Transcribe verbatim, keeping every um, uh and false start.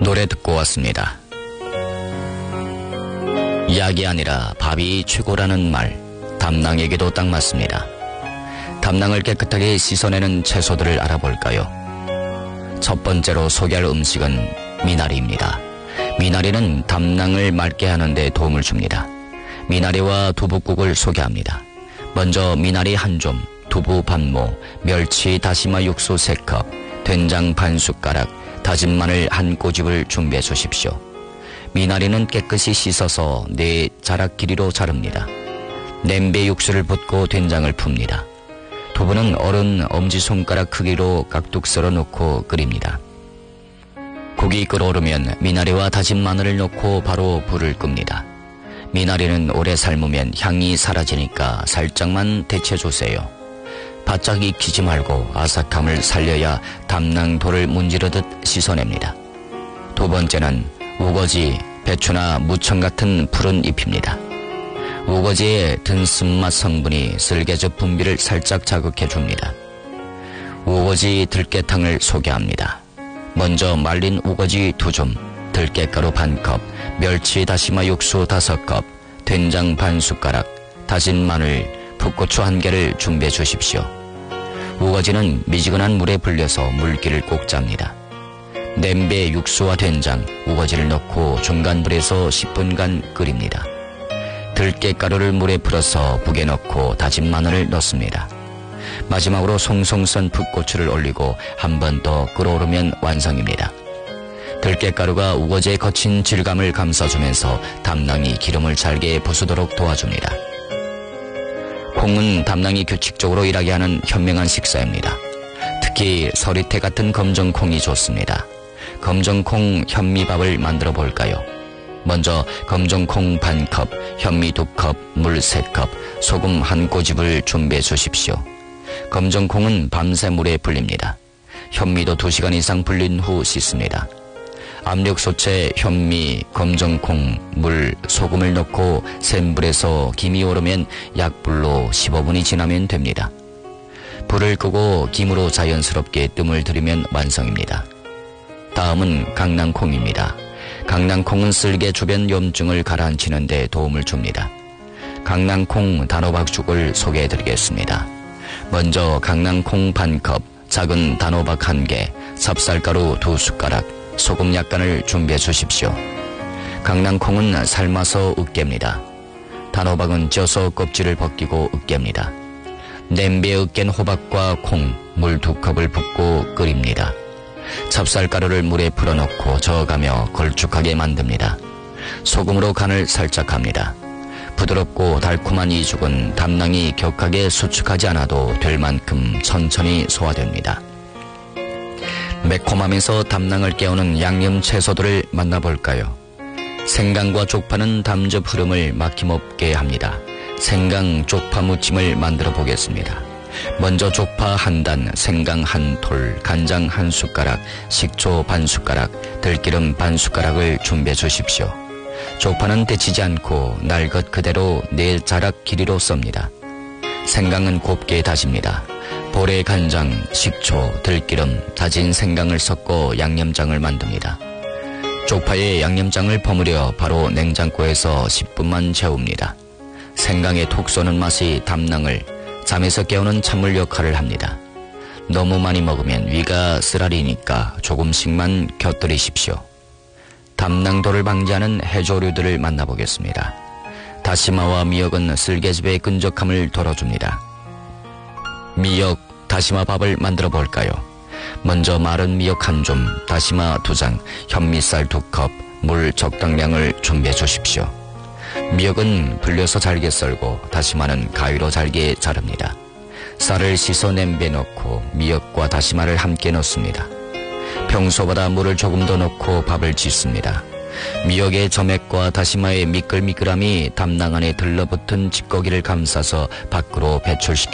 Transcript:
노래 듣고 왔습니다. 약이 아니라 밥이 최고라는 말, 담낭에게도 딱 맞습니다. 담낭을 깨끗하게 씻어내는 채소들을 알아볼까요? 첫 번째로 소개할 음식은 미나리입니다. 미나리는 담낭을 맑게 하는 데 도움을 줍니다. 미나리와 두부국을 소개합니다. 먼저 미나리 한 점, 두부 반모, 멸치 다시마 육수 세 컵, 된장 반 숟가락, 다진 마늘 한 꼬집을 준비해 주십시오. 미나리는 깨끗이 씻어서 네 자락 길이로 자릅니다. 냄비에 육수를 붓고 된장을 풉니다. 두부는 어른 엄지손가락 크기로 깍둑 썰어 놓고 끓입니다. 국이 끓어오르면 미나리와 다진 마늘을 넣고 바로 불을 끕니다. 미나리는 오래 삶으면 향이 사라지니까 살짝만 데쳐주세요. 바짝 익히지 말고 아삭함을 살려야 담낭돌을 문지르듯 씻어냅니다. 두 번째는 우거지, 배추나 무청 같은 푸른 잎입니다. 우거지의 든쓴맛 성분이 쓸개즙 분비를 살짝 자극해줍니다. 우거지 들깨탕을 소개합니다. 먼저 말린 우거지 두 점, 들깨가루 반 컵, 멸치 다시마 육수 다섯 컵, 된장 반 숟가락, 다진 마늘, 풋고추 한 개를 준비해 주십시오. 우거지는 미지근한 물에 불려서 물기를 꼭 짭니다. 냄비에 육수와 된장, 우거지를 넣고 중간 불에서 십 분간 끓입니다. 들깨가루를 물에 풀어서 북에 넣고 다진 마늘을 넣습니다. 마지막으로 송송 썬 풋고추를 올리고 한 번 더 끓어오르면 완성입니다. 들깨가루가 우거지의 거친 질감을 감싸주면서 담낭이 기름을 잘게 부수도록 도와줍니다. 콩은 담낭이 규칙적으로 일하게 하는 현명한 식사입니다. 특히 서리태 같은 검정콩이 좋습니다. 검정콩 현미밥을 만들어 볼까요? 먼저 검정콩 반 컵, 현미 두 컵, 물 세 컵, 소금 한 꼬집을 준비해 주십시오. 검정콩은 밤새 물에 불립니다. 현미도 두 시간 이상 불린 후 씻습니다. 압력솥에 현미, 검정콩, 물, 소금을 넣고 센 불에서 김이 오르면 약불로 십오 분이 지나면 됩니다. 불을 끄고 김으로 자연스럽게 뜸을 들이면 완성입니다. 다음은 강낭콩입니다. 강낭콩은 쓸개 주변 염증을 가라앉히는 데 도움을 줍니다. 강낭콩 단호박죽을 소개해드리겠습니다. 먼저 강낭콩 반 컵, 작은 단호박 한 개, 찹쌀가루 두 숟가락, 소금 약간을 준비해 주십시오. 강낭콩은 삶아서 으깹니다. 단호박은 쪄서 껍질을 벗기고 으깹니다. 냄비에 으깬 호박과 콩, 물 두 컵을 붓고 끓입니다. 찹쌀가루를 물에 풀어넣고 저어가며 걸쭉하게 만듭니다. 소금으로 간을 살짝 합니다. 부드럽고 달콤한 이 죽은 담낭이 격하게 수축하지 않아도 될 만큼 천천히 소화됩니다. 매콤하면서 담낭을 깨우는 양념 채소들을 만나볼까요? 생강과 쪽파는 담즙 흐름을 막힘없게 합니다. 생강 쪽파 무침을 만들어 보겠습니다. 먼저 쪽파 한 단, 생강 한 톨, 간장 한 숟가락, 식초 반 숟가락, 들기름 반 숟가락을 준비해 주십시오. 쪽파는 데치지 않고 날 것 그대로 네 자락 길이로 썹니다. 생강은 곱게 다집니다. 볼에 간장, 식초, 들기름, 다진 생강을 섞고 양념장을 만듭니다. 쪽파에 양념장을 버무려 바로 냉장고에서 십 분만 재웁니다. 생강의 톡 쏘는 맛이 담낭을 잠에서 깨우는 찬물 역할을 합니다. 너무 많이 먹으면 위가 쓰라리니까 조금씩만 곁들이십시오. 담낭돌을 방지하는 해조류들을 만나보겠습니다. 다시마와 미역은 쓸개즙의 끈적함을 덜어줍니다. 미역, 다시마 밥을 만들어 볼까요? 먼저 마른 미역 한 점, 다시마 두 장, 현미쌀 두 컵, 물 적당량을 준비해 주십시오. 미역은 불려서 잘게 썰고 다시마는 가위로 잘게 자릅니다. 쌀을 씻어 냄비에 넣고 미역과 다시마를 함께 넣습니다. 평소보다 물을 조금 더 넣고 밥을 짓습니다. 미역의 점액과 다시마의 미끌미끌함이 담낭 안에 들러붙은 찌꺼기를 감싸서 밖으로 배출시켜